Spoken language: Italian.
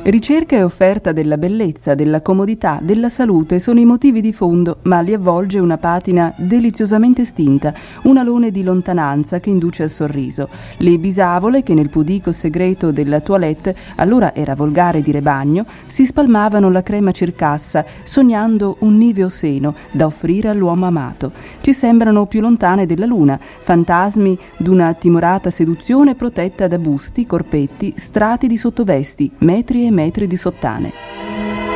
Ricerca e offerta della bellezza, della comodità, della salute sono i motivi di fondo, ma li avvolge una patina deliziosamente stinta, un alone di lontananza che induce al sorriso. Le bisavole, che nel pudico segreto della toilette, allora era volgare dire bagno, si spalmavano la crema circassa, sognando un niveo seno da offrire all'uomo amato. Ci sembrano più lontane della luna, fantasmi d'una timorata seduzione protetta da busti, corpetti, strati di sottovesti, metri e metri di sottane.